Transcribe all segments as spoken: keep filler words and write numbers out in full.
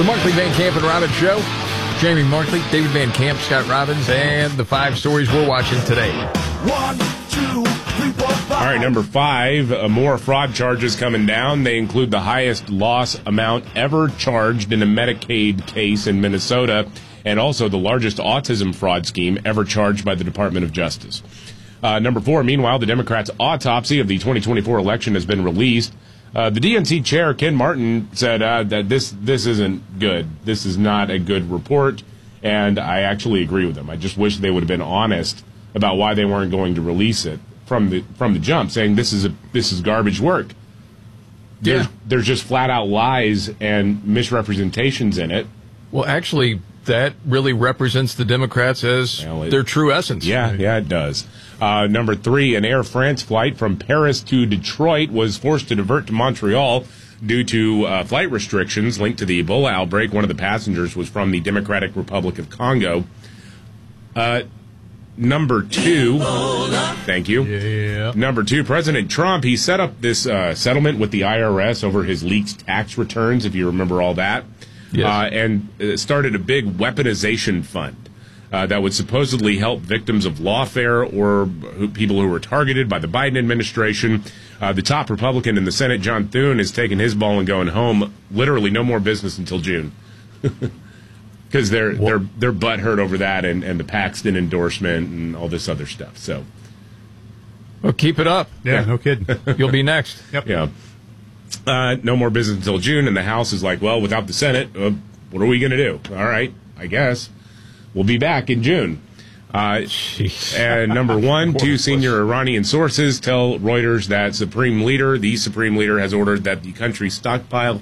The Markley, Van Camp, and Robbins Show. Jamie Markley, David Van Camp, Scott Robbins, and the five stories we're watching today. One, two, three, four, five. All right, number five, uh, more fraud charges coming down. They include the highest loss amount ever charged in a Medicaid case in Minnesota, and also the largest autism fraud scheme ever charged by the Department of Justice. Uh, number four, meanwhile, the Democrats' autopsy of the twenty twenty-four election has been released. Uh, the D N C chair, Ken Martin, said uh, that this this isn't good. This is not a good report, and I actually agree with him. I just wish they would have been honest about why they weren't going to release it from the from the jump, saying this is a this is garbage work. There's, Yeah. there's just flat out lies and misrepresentations in it. Well, actually, that really represents the Democrats as Well, it- their true essence. Yeah, yeah, it does. Uh, number three, an Air France flight from Paris to Detroit was forced to divert to Montreal due to uh, flight restrictions linked to the Ebola outbreak. One of the passengers was from the Democratic Republic of Congo. Uh, number two, thank you. Yeah. Number two, President Trump, he set up this uh, settlement with the I R S over his leaked tax returns, if you remember all that, Yes. uh, and uh, started a big weaponization fund. Uh, that would supposedly help victims of lawfare or who, people who were targeted by the Biden administration. Uh, the top Republican in the Senate, John Thune, is taking his ball and going home. Literally, no more business until June, because they're they're they're butthurt over that and, and the Paxton endorsement and all this other stuff. So, Well, keep it up. Yeah, no kidding. You'll be next. Yep. yeah, uh, no more business until June. And the House is like, well, without the Senate, uh, what are we going to do? All right, I guess. We'll be back in June. Uh, and number one, two senior Iranian sources tell Reuters that Supreme Leader, the Supreme Leader, has ordered that the country's stockpile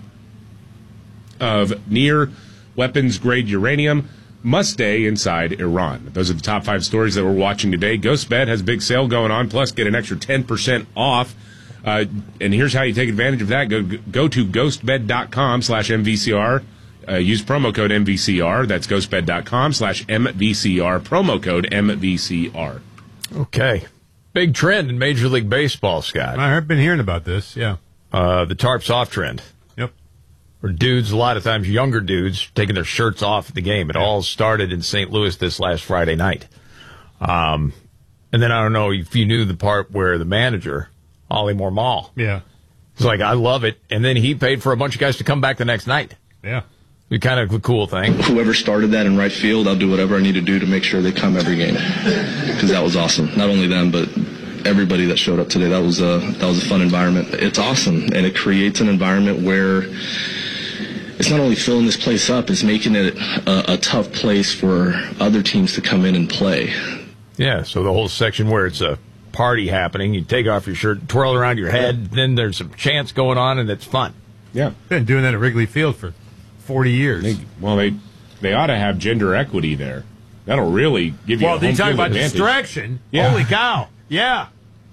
of near weapons-grade uranium must stay inside Iran. Those are the top five stories that we're watching today. GhostBed has a big sale going on, plus get an extra ten percent off. Uh, and here's how you take advantage of that. Go, go to ghostbed.com slash MVCR. Uh, use promo code M V C R. That's ghostbed.com slash MVCR. Promo code M V C R. Okay. Big trend in Major League Baseball, Scott. I've been hearing about this, yeah. Uh, the tarps off trend. Yep. Where dudes, a lot of times younger dudes, taking their shirts off at the game. It Yeah. all started in Saint Louis this last Friday night. Um, and then I don't know if you knew the part where the manager, Ollie Mormal, Yeah. was like, I love it. And then he paid for a bunch of guys to come back the next night. Yeah. It kind of a cool thing. Whoever started that in right field, I'll do whatever I need to do to make sure they come every game, because that was awesome. Not only them, but everybody that showed up today. That was a that was a fun environment. It's awesome, and it creates an environment where it's not only filling this place up, it's making it a, a tough place for other teams to come in and play. Yeah, so the whole section where it's a party happening, you take off your shirt, twirl it around your head, then there's some chants going on, and it's fun. Yeah. Been doing that at Wrigley Field for forty years. They, well, they they ought to have gender equity there. That'll really give you well, a they home talk field about advantage. distraction. Yeah. Holy cow. Yeah.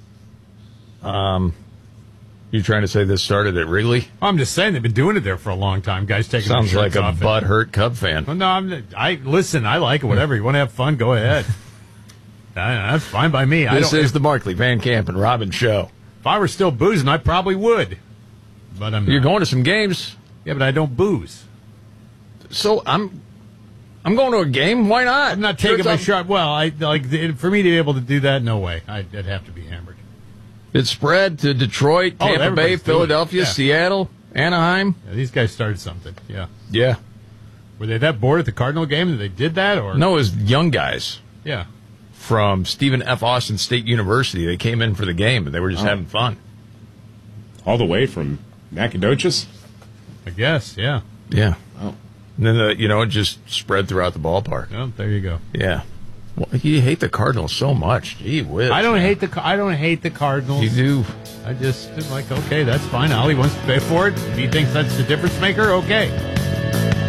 Um, you trying to say this started at Wrigley? I'm just saying they've been doing it there for a long time. Guys taking Sounds their like shirts a off. butt-hurt Cub fan. Well, no, I'm, I listen. I like it. Whatever you want to have fun, go ahead. Uh, That's fine by me. I This don't, is if, the Markley, Van Camp, and Robbins Show. if I were still boozing, I probably would. But I'm You're not. going to some games, Yeah, but I don't booze. so I'm I'm going to a game. Why not? I'm not taking Shirts my off. shot. Well, I like the, for me to be able to do that. No way. I'd, I'd have to be hammered. It spread to Detroit, Oh, Tampa Bay, everybody's doing it. Philadelphia, Yeah. Seattle, Anaheim. Yeah, these guys started something. Yeah. Yeah. Were they that bored at the Cardinal game that they did that, or No, it was young guys Yeah. from Stephen F. Austin State University. They came in for the game, and they were just Oh. having fun. All the way from Nacogdoches? I guess. Yeah. Yeah. Oh. And then, the, you know, it just spread throughout the ballpark. Well, there you go. Yeah. Well, you hate the Cardinals so much. Gee whiz. I don't man. hate the I don't hate the Cardinals. You do. I just am like, okay, that's fine. Ollie wants to pay for it. If he thinks that's the difference maker, okay.